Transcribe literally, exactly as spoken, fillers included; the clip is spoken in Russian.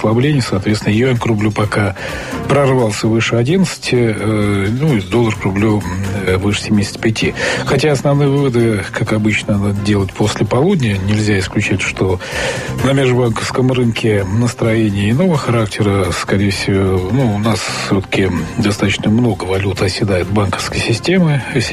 ослабление. Соответственно, юань к рублю пока прорвался выше одиннадцати, ну и доллар к рублю выше семидесяти пяти. Хотя основные выводы, как обычно, надо делать после полудня. Нельзя исключать, что на межбанковском рынке настроение иного характера. Скорее всего, ну, у нас все-таки достаточно много валют оседает банковской системы.